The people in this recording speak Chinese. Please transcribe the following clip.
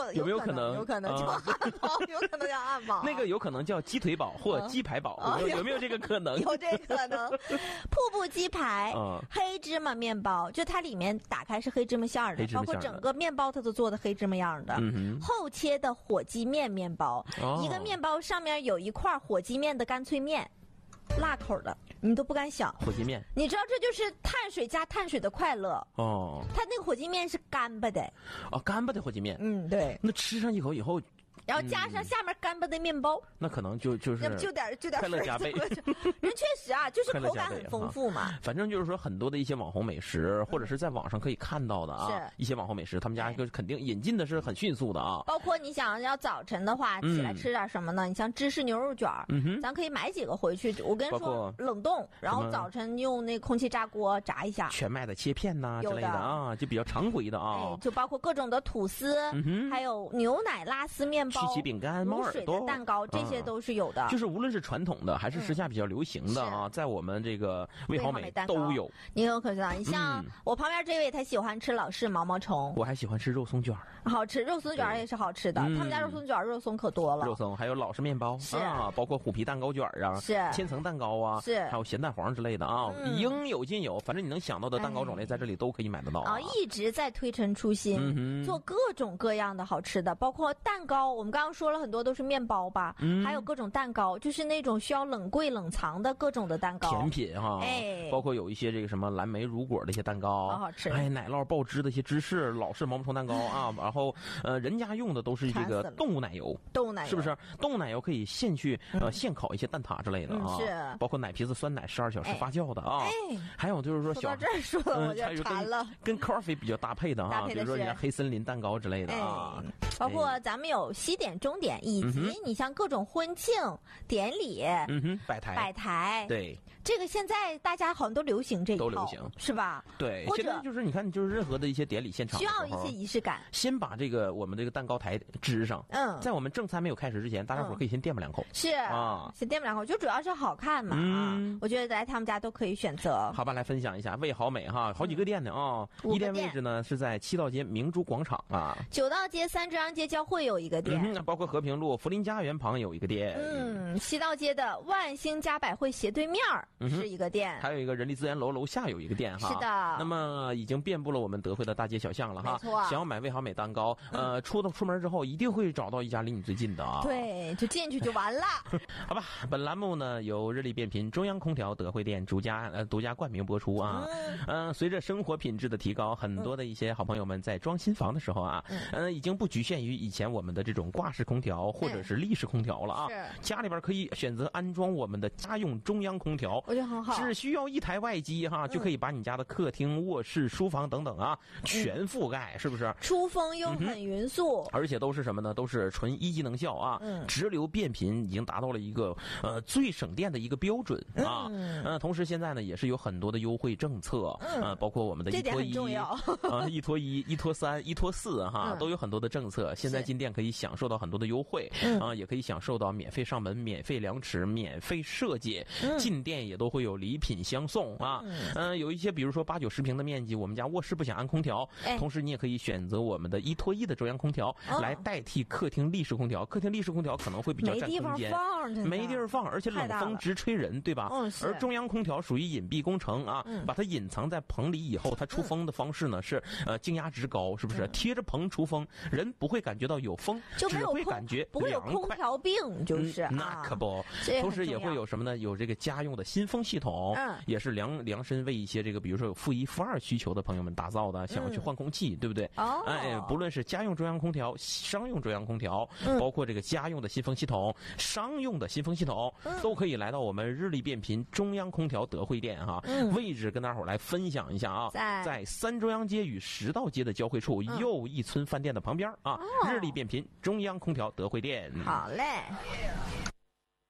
有没有可能？ 有可能叫汉堡，有可能叫汉堡。 那个有可能叫鸡腿堡或鸡排堡，有没有这个可能？ 有这可能。瀑布鸡排，黑芝麻面包，就它里面打开是黑芝麻馅儿的，包括整个面包它都做的黑芝麻样的。后切的火鸡面包，一个面包上面有一块火鸡面的干脆面，辣口的。你都不敢想火鸡面， 你知道这就是碳水加碳水的快乐哦。它那个火鸡面是干巴的哦，干巴的火鸡面， 对。 那吃上一口以后， 然后加上下面干巴的面包， 那可能就是点快乐加倍。 人确实啊，就是口感很丰富嘛。 反正就是说很多的一些网红美食，或者是在网上可以看到的啊，一些网红美食，他们家肯定引进的是很迅速的啊。 包括你想要早晨的话起来吃点什么呢？你像芝士牛肉卷，咱可以买几个回去。我跟你说，冷冻，然后早晨用那空气炸锅炸一下。 全麦的切片呐之类的啊，就比较常规的啊。 就包括各种的吐司，还有牛奶拉丝面包、 曲奇饼干、猫耳朵、 蛋糕，这些都是有的。 就是无论是传统的还是时下比较流行的啊，在我们这个味好美都有。 你有可能，你像我旁边这位，他喜欢吃老式毛毛虫， 我还喜欢吃肉松卷， 好吃，肉松卷也是好吃的。他们家肉松卷肉松可多了， 肉松还有老式面包啊，包括虎皮蛋糕卷啊， 是千层蛋糕啊， 是还有咸蛋黄之类的啊，应有尽有。反正你能想到的蛋糕种类在这里都可以买得到啊。 一直在推陈出新，做各种各样的好吃的，包括蛋糕。我们刚刚说了很多都是面包吧，还有各种蛋糕，就是那种需要冷柜冷藏的各种的蛋糕， 甜品哈，包括有一些这个什么蓝莓乳果的一些蛋糕， 好好吃。 奶酪爆汁的一些芝士老式毛毛虫蛋糕啊，然后人家用的都是这个动物奶油，是不是？动物奶油可以现去现烤一些蛋挞之类的啊， 是， 包括奶皮子酸奶12小时发酵的啊，还有就是说说到这儿说的我就馋了， 跟 coffee 比较搭配的啊，比如说人家黑森林蛋糕之类的啊， 包括咱们有西点钟点，以及你像各种婚庆典礼， 摆台，对， 这个现在大家好像都流行这一套， 都流行是吧？ 对，现在就是你看，就是任何的一些典礼现场需要一些仪式感， 先把这个我们这个蛋糕台支上，在我们正餐没有开始之前，大家伙可以先垫吧两口， 是啊，先垫吧两口，就主要是好看嘛啊，我觉得来他们家都可以选择。 好吧，来分享一下味好美哈，好几个店呢啊，一店位置呢是在7道街明珠广场啊 ，9道街3中央街交汇有一个店， 包括和平路福林家园旁有一个店 ，7道街的万兴家百汇斜对面是一个店， 还有一个人力资源楼下有一个店哈， 是的。 那么已经遍布了我们德惠的大街小巷了哈， 没错。 想要买味好美蛋糕，出门之后一定会找到一家离你最近的啊， 对，就进去就完了。 好吧，本栏目呢由日立变频中央空调德惠店独家冠名播出啊，随着生活品质的提高，很多的一些好朋友们在装新房的时候啊，已经不局限于以前我们的这种挂式空调或者是立式空调了啊，家里边可以选择安装我们的家用中央空调， 我觉得很好， 只需要一台外机哈，就可以把你家的客厅、卧室、书房等等啊全覆盖，是不是？ 出风又很匀速， 而且都是什么呢？都是纯1级能效啊，直流变频已经达到了一个最省电的一个标准啊。同时现在呢也是有很多的优惠政策，包括我们的1拖1啊，1拖1、1拖3、1拖4哈，都有很多的政策。现在进店可以享受到很多的优惠啊，也可以享受到免费上门、免费量尺、免费设计，进店也都会有礼品相送啊。有一些比如说8、9、10平的面积，我们家卧室不想安空调，同时你也可以选择我们的1拖1的中央空调来代替客厅立式空调。客厅立式空调可能会比较占空间，没地儿放，而且冷风直吹人，对吧？而中央空调属于隐蔽工程啊，把它隐藏在棚里以后，它出风的方式呢是静压值高，是不是？贴着棚出风，人不会感觉到有风，只会感觉不会有空调病，就是那可不。同时也会有什么呢？有这个家用的新风系统，也是量身为一些这个比如说有负1、负2需求的朋友们打造的，想要去换空气，对不对？不论是家用中央空调、商用中央空调，包括这个家用的新风系统、商用的新风系统，都可以来到我们日立变频中央空调德惠店哈。位置跟大伙来分享一下啊，在3中央街与10道街的交汇处，又一村饭店的旁边啊，日立变频中央空调德惠店。 好嘞。